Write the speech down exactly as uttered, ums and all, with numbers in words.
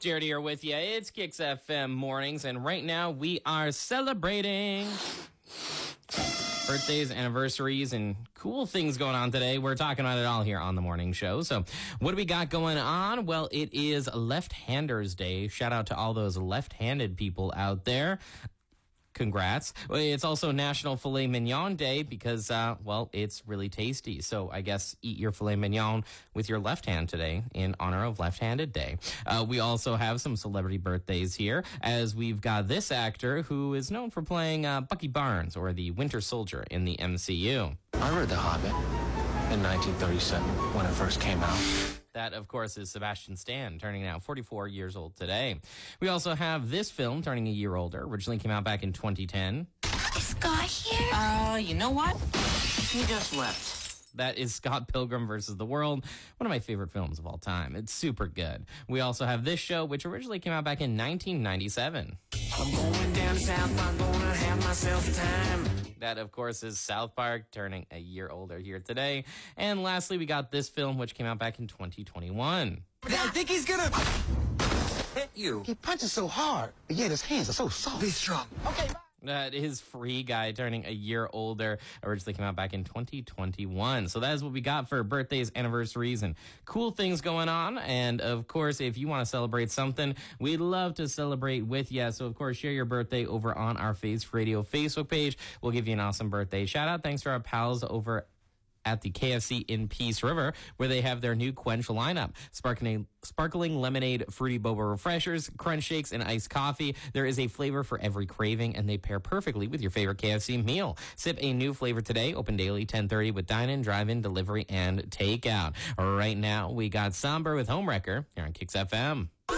Jared here with you. It's Kicks F M Mornings, and right now we are celebrating birthdays, anniversaries, and cool things going on today. We're talking about it all here on the morning show. So what do we got going on? Well, it is Left-Handers Day. Shout out to all those left-handed people out there. Congrats. It's also National Filet Mignon Day because, uh, well, it's really tasty. So I guess eat your filet mignon with your left hand today in honor of Left-Handed Day. Uh, we also have some celebrity birthdays here, as we've got this actor who is known for playing uh, Bucky Barnes, or the Winter Soldier in the M C U. I read The Hobbit in nineteen thirty-seven when it first came out. That, of course, is Sebastian Stan, turning now forty-four years old today. We also have this film turning a year older. Originally came out back in twenty ten. Is Scott here? Uh, you know what? He just left. That is Scott Pilgrim versus the World, one of my favorite films of all time. It's super good. We also have this show, which originally came out back in nineteen ninety-seven. I'm going down south, I'm gonna have myself a time. That, of course, is South Park, turning a year older here today. And lastly, we got this film, which came out back in twenty twenty-one. I think he's gonna hit you. He punches so hard, but yet his hands are so soft. Be strong. Okay, bye. That is Free Guy, turning a year older. Originally came out back in twenty twenty-one. So that is what we got for birthdays, anniversaries, and cool things going on. And, of course, if you want to celebrate something, we'd love to celebrate with you. So, of course, share your birthday over on our Face Radio Facebook page. We'll give you an awesome birthday shout-out. Thanks to our pals over at the K F C in Peace River, where they have their new Quench lineup. Sparkling, sparkling lemonade, fruity boba refreshers, crunch shakes, and iced coffee. There is a flavor for every craving, and they pair perfectly with your favorite K F C meal. Sip a new flavor today. Open daily, ten thirty with dine-in, drive-in, delivery, and takeout. Right now, we got Somber with Homewrecker here on Kicks F M.